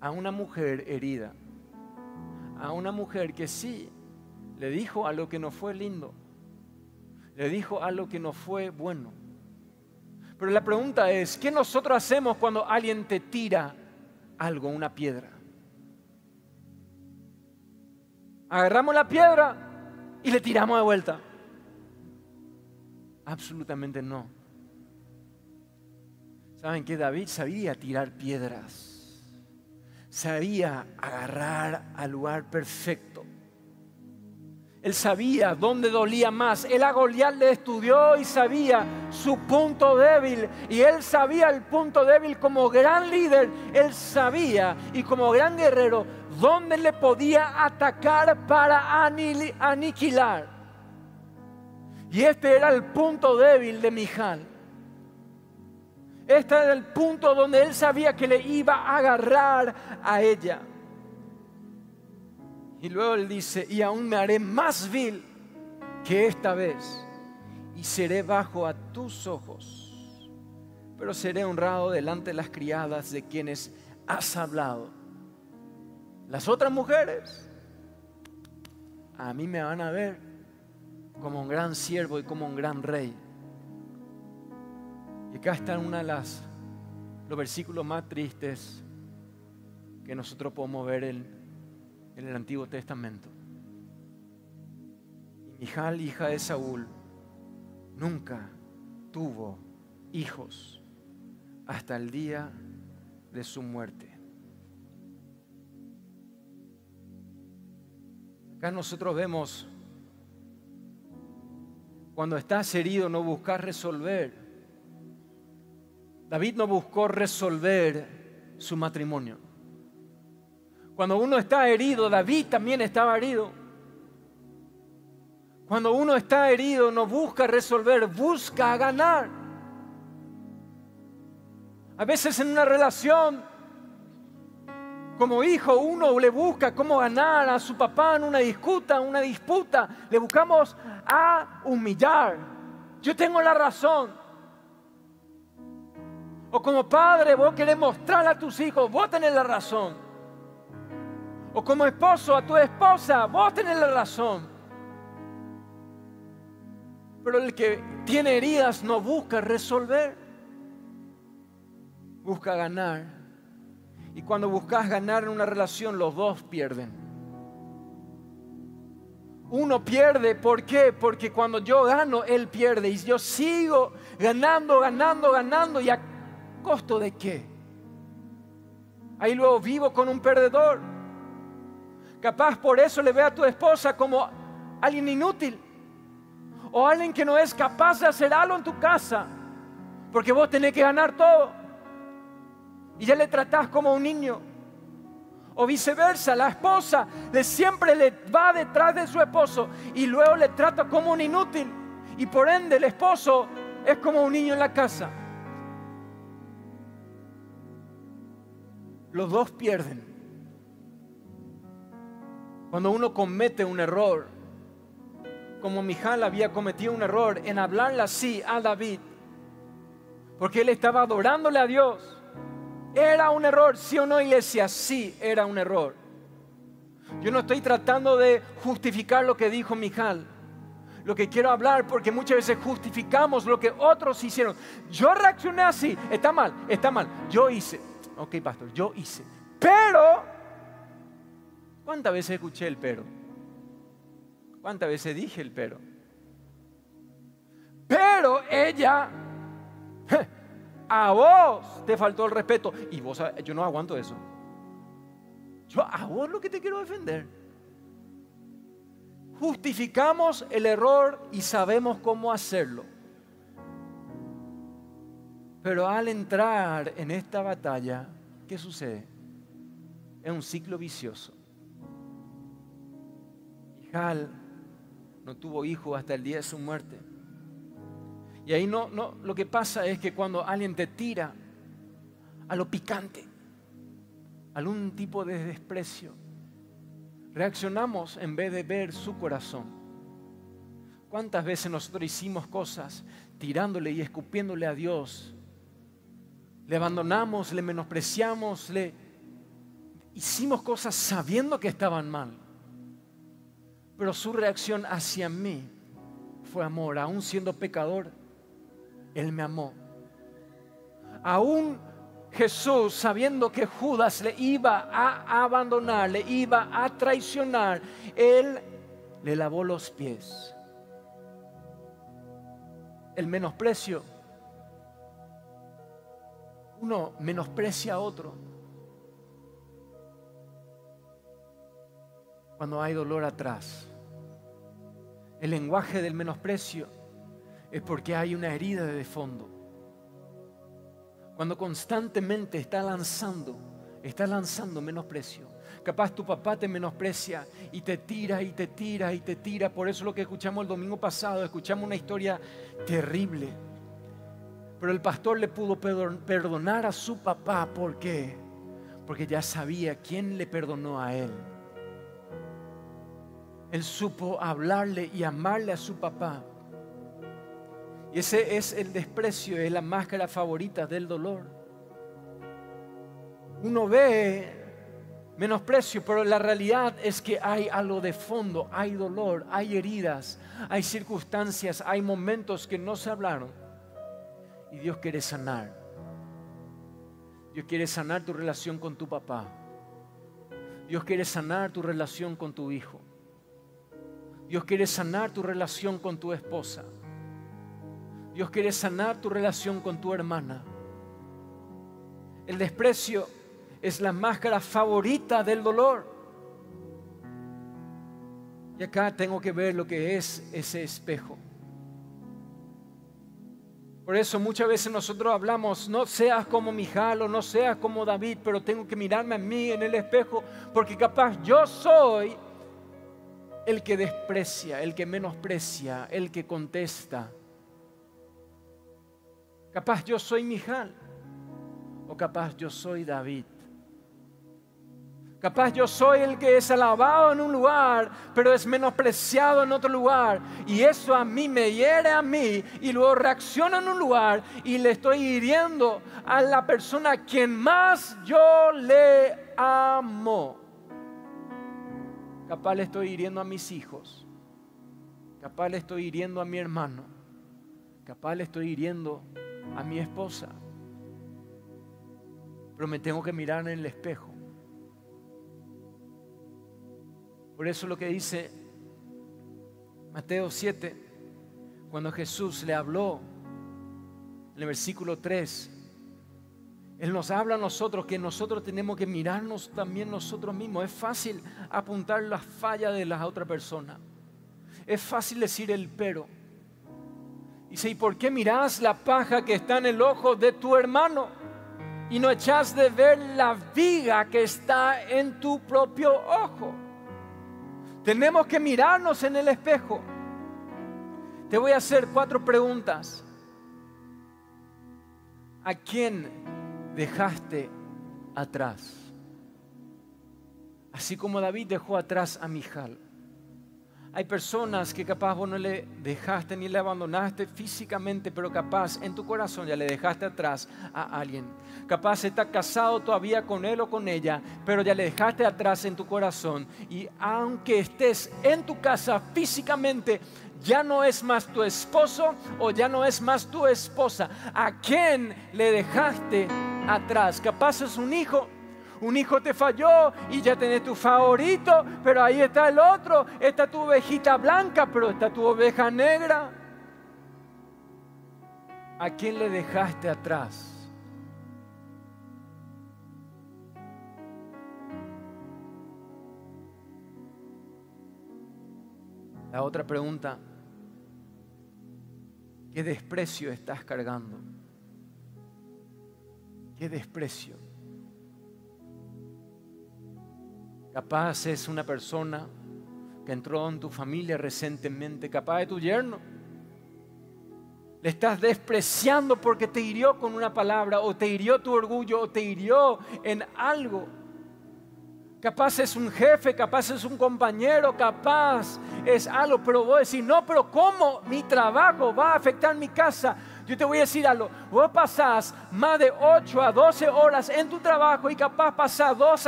a una mujer herida, a una mujer que sí, le dijo algo que no fue lindo, le dijo algo que no fue bueno. Pero la pregunta es, ¿qué nosotros hacemos cuando alguien te tira algo, una piedra? Agarramos la piedra y le tiramos de vuelta. Absolutamente no. ¿Saben qué? David sabía tirar piedras, sabía agarrar al lugar perfecto. Él sabía dónde dolía más. Él a Goliat le estudió y sabía su punto débil. Y él sabía el punto débil como gran líder. Él sabía y como gran guerrero dónde le podía atacar para aniquilar. Y este era el punto débil de Mijal. Este era el punto donde él sabía que le iba a agarrar a ella. Y luego él dice, y aún me haré más vil que esta vez, y seré bajo a tus ojos, pero seré honrado delante de las criadas de quienes has hablado. Las otras mujeres a mí me van a ver como un gran siervo y como un gran rey. Y acá está uno de los versículos más tristes que nosotros podemos ver en el Antiguo Testamento. Y Mijal, hija de Saúl, nunca tuvo hijos hasta el día de su muerte. Acá nosotros vemos, cuando estás herido no buscas resolver. David no buscó resolver su matrimonio. Cuando uno está herido, David también estaba herido. Cuando uno está herido no busca resolver, busca ganar. A veces en una relación, como hijo, uno le busca cómo ganar a su papá en una disputa. Le buscamos a humillar. Yo tengo la razón. O como padre, vos querés mostrarle a tus hijos, vos tenés la razón. O como esposo a tu esposa, vos tenés la razón. Pero el que tiene heridas no busca resolver, busca ganar. Y cuando buscas ganar en una relación, los dos pierden. Uno pierde, ¿por qué? Porque cuando yo gano, él pierde. Y yo sigo ganando. ¿Y a costo de qué? Ahí luego vivo con un perdedor. Capaz por eso le ve a tu esposa como alguien inútil. O alguien que no es capaz de hacer algo en tu casa. Porque vos tenés que ganar todo. Y ya le tratás como un niño. O viceversa, la esposa siempre le va detrás de su esposo y luego le trata como un inútil. Y por ende el esposo es como un niño en la casa. Los dos pierden. Cuando uno comete un error, como Mijal había cometido un error en hablarle así a David, porque él estaba adorándole a Dios. ¿Era un error? ¿Sí o no, iglesia? Sí, era un error. Yo no estoy tratando de justificar lo que dijo Mijal. Lo que quiero hablar, porque muchas veces justificamos lo que otros hicieron. Yo reaccioné así, está mal. Yo hice, ok pastor, yo hice. Pero, ¿cuántas veces escuché el pero? ¿Cuántas veces dije el pero? Pero ella, a vos te faltó el respeto. Y vos, yo no aguanto eso. Yo a vos lo que te quiero defender. Justificamos el error y sabemos cómo hacerlo. Pero al entrar en esta batalla, ¿qué sucede? Es un ciclo vicioso. Mijal no tuvo hijo hasta el día de su muerte. Y ahí lo que pasa es que cuando alguien te tira a lo picante, a algún tipo de desprecio, reaccionamos en vez de ver su corazón. ¿Cuántas veces nosotros hicimos cosas tirándole y escupiéndole a Dios? Le abandonamos, le menospreciamos, hicimos cosas sabiendo que estaban mal, pero su reacción hacia mí fue amor. Aún siendo pecador, Él me amó. Aún Jesús, sabiendo que Judas le iba a abandonar, le iba a traicionar, Él le lavó los pies. El menosprecio. Uno menosprecia a otro cuando hay dolor atrás. El lenguaje del menosprecio es porque hay una herida de fondo. Cuando constantemente está lanzando menosprecio. Capaz tu papá te menosprecia y te tira y te tira y te tira. Por eso lo que escuchamos el domingo pasado, escuchamos una historia terrible. Pero el pastor le pudo perdonar a su papá. ¿Por qué? Porque ya sabía quién le perdonó a él. Él supo hablarle y amarle a su papá. Y ese es el desprecio, es la máscara favorita del dolor. Uno ve menosprecio, pero la realidad es que hay algo de fondo, hay dolor, hay heridas, hay circunstancias, hay momentos que no se hablaron. Y Dios quiere sanar. Dios quiere sanar tu relación con tu papá. Dios quiere sanar tu relación con tu hijo. Dios quiere sanar tu relación con tu esposa. Dios quiere sanar tu relación con tu hermana. El desprecio es la máscara favorita del dolor. Y acá tengo que ver lo que es ese espejo. Por eso muchas veces nosotros hablamos, no seas como Mijal o no seas como David, pero tengo que mirarme a mí en el espejo, porque capaz yo soy el que desprecia, el que menosprecia, el que contesta. Capaz yo soy Mijal o capaz yo soy David. Capaz yo soy el que es alabado en un lugar, pero es menospreciado en otro lugar. Y eso a mí me hiere a mí y luego reacciono en un lugar y le estoy hiriendo a la persona a quien más yo le amo. Capaz le estoy hiriendo a mis hijos. Capaz le estoy hiriendo a mi hermano. Capaz le estoy hiriendo a mi esposa. Pero me tengo que mirar en el espejo. Por eso lo que dice Mateo 7, cuando Jesús le habló en el versículo 3, Él nos habla a nosotros que nosotros tenemos que mirarnos también nosotros mismos. Es fácil apuntar las fallas de la otra persona. Es fácil decir el pero. Dice, ¿y por qué mirás la paja que está en el ojo de tu hermano y no echás de ver la viga que está en tu propio ojo? Tenemos que mirarnos en el espejo. Te voy a hacer 4 preguntas. ¿A quién dejaste atrás? Así como David dejó atrás a Mijal. Hay personas que capaz vos no le dejaste ni le abandonaste físicamente, pero capaz en tu corazón ya le dejaste atrás a alguien. Capaz estás casado todavía con él o con ella, pero ya le dejaste atrás en tu corazón. Y aunque estés en tu casa físicamente, ya no es más tu esposo o ya no es más tu esposa. ¿A quién le dejaste atrás? Capaz es un hijo. Un hijo te falló y ya tenés tu favorito, pero ahí está el otro. Está tu ovejita blanca, pero está tu oveja negra. ¿A quién le dejaste atrás? La otra pregunta: ¿qué desprecio estás cargando? ¿Qué desprecio? Capaz es una persona que entró en tu familia recientemente, capaz de tu yerno. Le estás despreciando porque te hirió con una palabra, o te hirió tu orgullo, o te hirió en algo. Capaz es un jefe, capaz es un compañero, capaz es algo, pero vos decís, no, pero ¿cómo mi trabajo va a afectar mi casa? Yo te voy a decir algo, vos pasás más de 8 a 12 horas en tu trabajo y capaz pasás 2